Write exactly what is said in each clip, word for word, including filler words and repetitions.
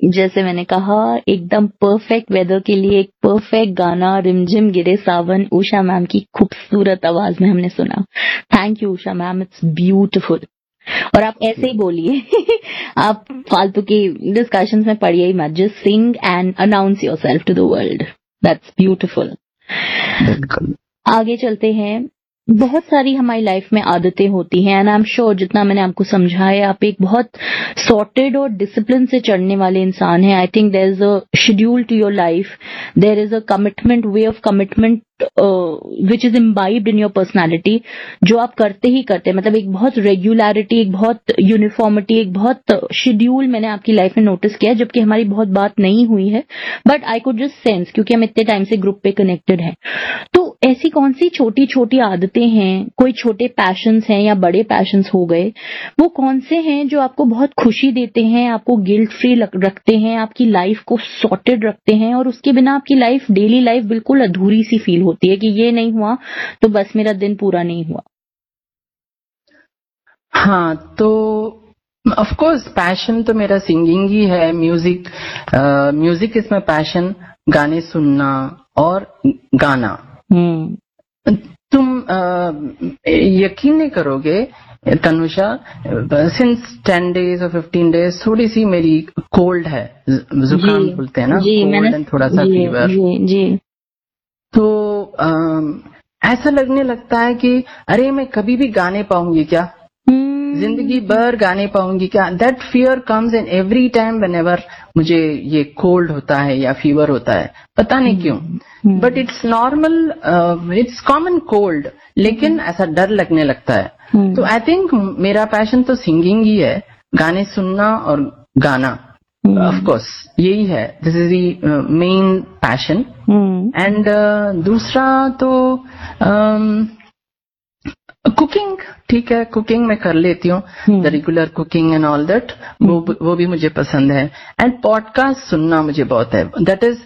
जैसे मैंने कहा, एकदम परफेक्ट वेदर के लिए एक परफेक्ट गाना, रिमझिम गिरे सावन, उषा मैम की खूबसूरत आवाज में हमने सुना। Thank you Usha ma'am, it's beautiful. और आप ऐसे ही बोलिए आप फालतू की डिस्कशंस में पढ़िए ही मत, just sing and announce yourself to the world, that's beautiful. आगे चलते हैं। बहुत सारी हमारी लाइफ में आदतें होती हैं एंड आई एम श्योर जितना मैंने आपको समझाया, आप एक बहुत सॉर्टेड और डिसिप्लिन से चढ़ने वाले इंसान हैं। I think there is a schedule to your life, there is a commitment, way of commitment which is imbibed in your personality, जो आप करते ही करते हैं। मतलब एक बहुत रेगुलरिटी, एक बहुत यूनिफॉर्मिटी, एक बहुत शेड्यूल मैंने आपकी लाइफ में नोटिस किया, जबकि हमारी बहुत बात नहीं हुई है, but I could just sense, क्योंकि हम इतने टाइम से ग्रुप पे कनेक्टेड हैं। तो ऐसी कौन सी छोटी छोटी आदतें हैं, कोई छोटे पैशंस हैं या बड़े पैशंस हो गए, वो कौन से हैं जो आपको बहुत खुशी देते हैं, आपको गिल्ट फ्री रखते हैं, आपकी लाइफ को सॉर्टेड रखते हैं, और उसके बिना आपकी लाइफ, डेली लाइफ बिल्कुल अधूरी सी फील होती है कि ये नहीं हुआ तो बस मेरा दिन पूरा नहीं हुआ? हाँ, तो ऑफ कोर्स पैशन तो मेरा सिंगिंग ही है, music music is my passion, गाने सुनना और गाना। हम्म तुम uh, यकीन नहीं करोगे तनुषा, सिंस टेन डेज और फिफ्टीन डेज थोड़ी सी मेरी कोल्ड है, जुकाम बोलते हैं ना, कोल्ड एंड थोड़ा सा फीवर। जी, जी। तो uh, ऐसा लगने लगता है कि अरे मैं कभी भी गाने पाऊंगी क्या, जिंदगी भर गाने पाऊंगी क्या। That fear comes in every time whenever मुझे ये कोल्ड होता है या फीवर होता है, पता नहीं क्यों, but it's normal, it's common cold, लेकिन ऐसा डर लगने लगता है। तो आई थिंक मेरा पैशन तो सिंगिंग ही है, गाने सुनना और गाना, ऑफ कोर्स यही है, this is the main passion. And दूसरा तो um, कुकिंग, ठीक है, कुकिंग मैं कर लेती हूँ, the regular cooking and all that, वो वो भी मुझे पसंद है। एंड पॉडकास्ट सुनना मुझे बहुत है, दैट इज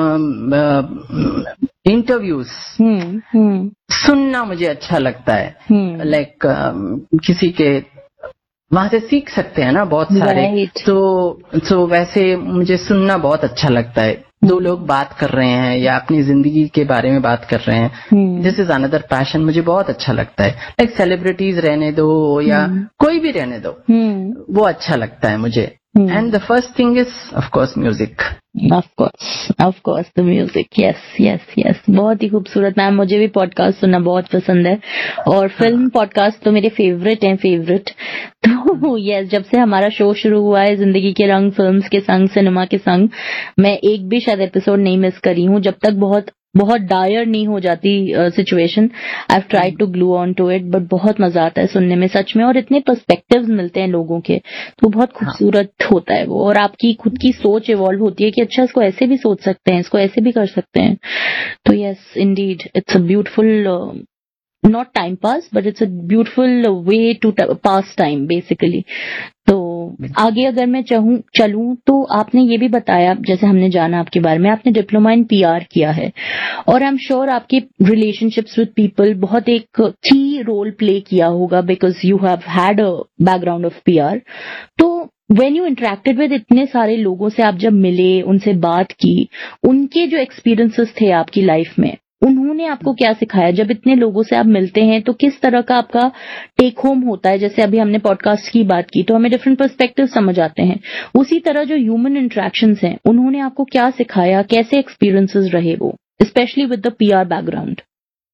इंटरव्यूज सुनना मुझे अच्छा लगता है। लाइक like, uh, किसी के वहां से सीख सकते हैं ना बहुत सारे, right. तो so, वैसे मुझे सुनना बहुत अच्छा लगता है। दो लोग बात कर रहे हैं या अपनी जिंदगी के बारे में बात कर रहे हैं, दिस इज अनदर पैशन, मुझे बहुत अच्छा लगता है। लाइक सेलिब्रिटीज रहने दो या hmm. कोई भी रहने दो, hmm. वो अच्छा लगता है मुझे। And the first thing is of course music. Of course, of course the music, yes yes yes. बहुत ही खूबसूरत मैम, मुझे भी पॉडकास्ट सुनना बहुत पसंद है, और फिल्म पॉडकास्ट तो मेरे फेवरेट हैं, फेवरेट। तो यस, जब से हमारा शो शुरू हुआ है जिंदगी के रंग, फिल्म्स के संग, सिनेमा के संग, मैं एक भी शायद एपिसोड नहीं मिस करी हूँ, जब तक बहुत बहुत डायर नहीं हो जाती situation. I have tried to glue on to it, but बहुत मजा आता है सुनने में सच में, और इतने पर्सपेक्टिव्स मिलते हैं लोगों के, तो बहुत खूबसूरत होता है वो, और आपकी खुद की सोच इवॉल्व होती है कि अच्छा इसको ऐसे भी सोच सकते हैं, इसको ऐसे भी कर सकते हैं। तो yes Indeed, it's a beautiful not time pass, but it's a beautiful way to pass time basically. तो आगे अगर मैं चाहूँ चलूं तो आपने ये भी बताया, जैसे हमने जाना आपके बारे में, आपने डिप्लोमा इन पीआर किया है, और आई एम श्योर आपके रिलेशनशिप्स विद पीपल बहुत एक की रोल प्ले किया होगा, because you have had a background of PR. तो व्हेन यू इंटरेक्टेड विद इतने सारे लोगों से, आप जब मिले, उनसे बात की, उनके जो एक्सपीरियंसेस थे आपकी लाइफ में, उन्होंने आपको क्या सिखाया? जब इतने लोगों से आप मिलते हैं तो किस तरह का आपका टेक होम होता है? जैसे अभी हमने पॉडकास्ट की बात की तो हमें डिफरेंट पर्सपेक्टिव समझ आते हैं, उसी तरह जो ह्यूमन इंटरेक्शंस हैं उन्होंने आपको क्या सिखाया, कैसे एक्सपीरियंसेस रहे वो, specially with the PR background?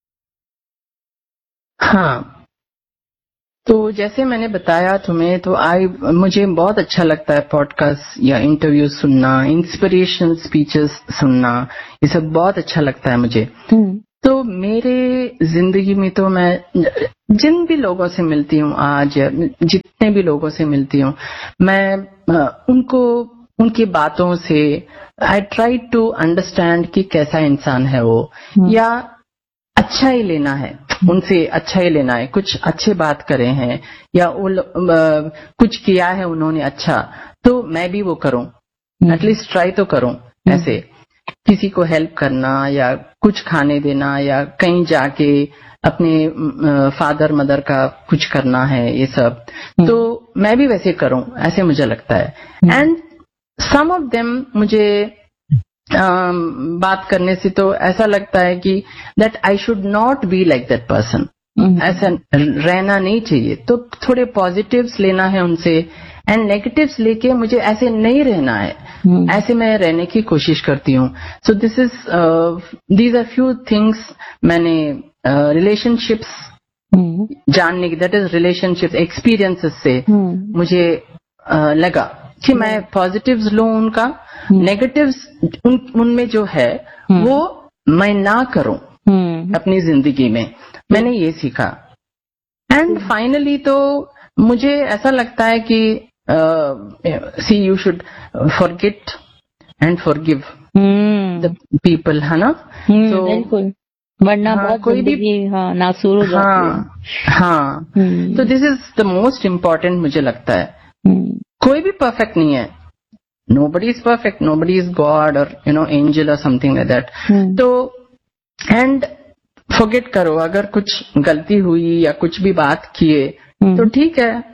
हाँ, तो जैसे मैंने बताया तुम्हें, तो आई मुझे बहुत अच्छा लगता है पॉडकास्ट या इंटरव्यू सुनना, इंस्पिरेशनल स्पीचेस सुनना, ये सब बहुत अच्छा लगता है मुझे। तो मेरे जिंदगी में तो मैं जिन भी लोगों से मिलती हूँ आज, जितने भी लोगों से मिलती हूँ, मैं उनको उनकी बातों से आई ट्राई टू अंडरस्टैंड कि कैसा इंसान है वो, या अच्छा ही लेना है उनसे, अच्छा ही लेना है, कुछ अच्छे बात करे हैं या वो कुछ किया है उन्होंने अच्छा, तो मैं भी वो करूं, एटलीस्ट ट्राई तो करूं। ऐसे किसी को हेल्प करना या कुछ खाने देना या कहीं जाके अपने फादर मदर का कुछ करना है, ये सब तो मैं भी वैसे करूं, ऐसे मुझे लगता है। एंड सम ऑफ देम मुझे um, बात करने से तो ऐसा लगता है कि that I should not be like that person, ऐसा रहना नहीं चाहिए। तो थोड़े पॉजिटिव्स लेना है उनसे एंड नेगेटिव्स लेके मुझे ऐसे नहीं रहना है, hmm. ऐसे मैं रहने की कोशिश करती हूँ। So this is these are few things मैंने रिलेशनशिप्स uh, hmm. जानने की, दैट इज रिलेशनशिप्स एक्सपीरियंसेस से hmm. मुझे uh, लगा कि hmm. मैं पॉजिटिव्स लूं उनका, hmm. नेगेटिव्स उन, उनमें जो है hmm. वो मैं ना करूं hmm. अपनी जिंदगी में, मैंने ये सीखा। एंड फाइनली तो मुझे ऐसा लगता है कि सी you should forget and forgive the people, है ना? तो बिल्कुल, वरना बहुत कोई भी हाँ नासूर हो जाती है। हाँ हाँ, तो this is the most important मुझे लगता है। hmm. कोई भी परफेक्ट नहीं है, nobody is perfect, nobody is God और यू नो एंजल और समथिंग लाइक दैट। तो एंड फॉरगेट करो, अगर कुछ गलती हुई या कुछ भी बात किए तो ठीक है,